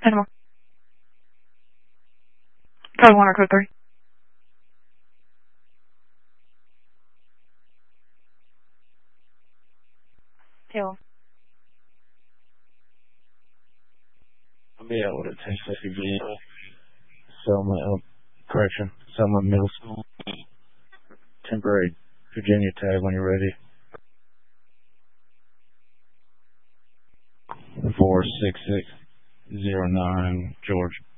Animal. Code 1 or code 3? Tail. I'll be out with a 1050 vehicle. Selma Middle School. Temporary Virginia tag when you're ready. 46609 George.